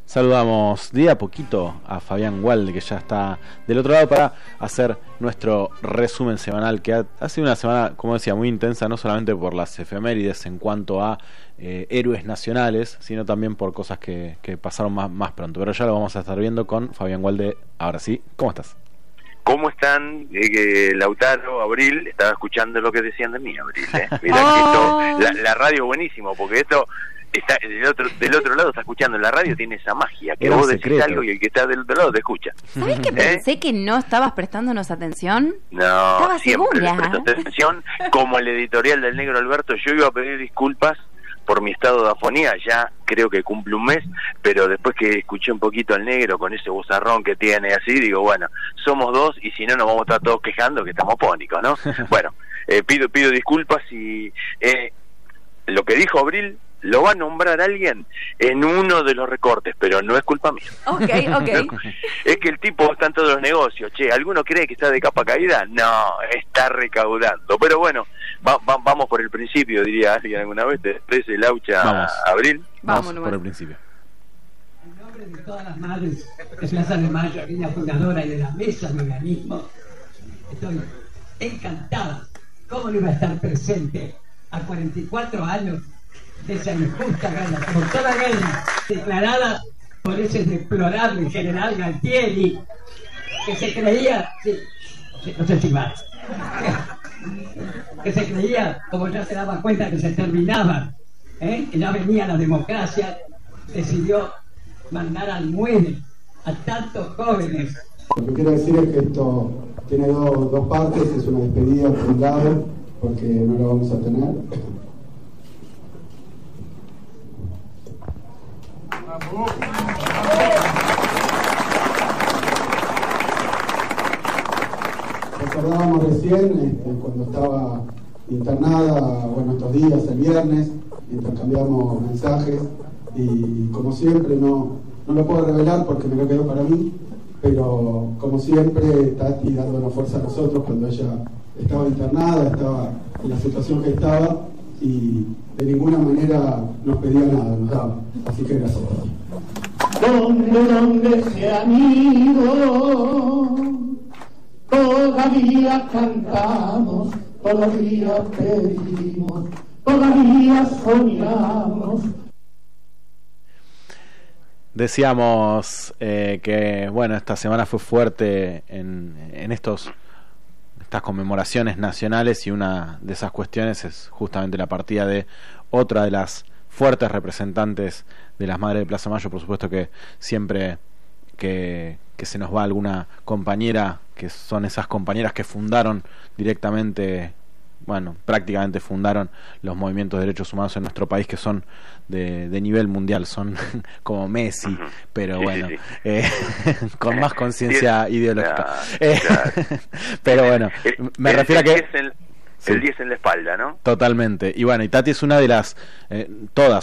Saludamos de a poquito a Fabián Walde, que ya está del otro lado para hacer nuestro resumen semanal, que ha sido una semana, como decía, muy intensa, no solamente por las efemérides en cuanto a héroes nacionales, sino también por cosas que pasaron más pronto. Pero ya lo vamos a estar viendo con Fabián Walde. Ahora sí, ¿cómo estás? ¿Cómo están? Lautaro, Abril, estaba escuchando lo que decían de mí, Abril. Mirá que la radio buenísimo, porque esto está del otro lado, está escuchando la radio, tiene esa magia, que vos decís algo y el que está del otro lado te escucha. ¿Sabés que pensé que no estabas prestándonos atención? No, estaba siempre segura. le presto atención, como el editorial del Negro Alberto. Yo iba a pedir disculpas por mi estado de afonía, ya creo que cumple un mes, pero después que escuché un poquito al Negro con ese bozarrón que tiene así, digo, bueno, somos dos y si no nos vamos a estar todos quejando que estamos pónicos, ¿no? Bueno, pido disculpas y lo que dijo Abril lo va a nombrar alguien en uno de los recortes, pero no es culpa mía. Ok. Es que el tipo está en todos los negocios. Che, ¿alguno cree que está de capa caída? No, está recaudando. Pero bueno, vamos por el principio, diría alguien alguna vez. Después el Laucha, Abril. Vamos por el principio. En nombre de todas las madres de Plaza de Mayo, aquella fundadora y de la mesa de organismo, estoy encantada. ¿Cómo no iba a estar presente a 44 años de esa injusta guerra, por toda guerra declarada por ese deplorable general Galtieri, que se creía, no sé si va, que se creía, como ya se daba cuenta que se terminaba, que ya venía la democracia, decidió mandar al muelle a tantos jóvenes. Lo que quiero decir es que esto tiene dos partes, es una despedida por un lado, porque no lo vamos a tener. Recordábamos recién cuando estaba internada, bueno, estos días, el viernes, intercambiamos mensajes y como siempre no lo puedo revelar porque me lo quedo para mí, pero como siempre Tati dándonos fuerza a nosotros cuando ella estaba internada, estaba en la situación que estaba y de ninguna manera nos pedía nada, nos daba. Así que gracias. Donde se han ido, todavía cantamos, todavía pedimos, todavía soñamos. Decíamos que bueno, esta semana fue fuerte en estas conmemoraciones nacionales, y una de esas cuestiones es justamente la partida de otra de las fuertes representantes de las Madres de Plaza Mayo. Por supuesto que siempre que se nos va alguna compañera, que son esas compañeras que fundaron directamente, bueno, prácticamente fundaron los movimientos de derechos humanos en nuestro país, que son de nivel mundial, son como Messi, pero bueno, con más conciencia ideológica. Pero bueno, me refiero a que el 10 en la espalda, ¿no? Totalmente. Y bueno, y Tati es una de las todas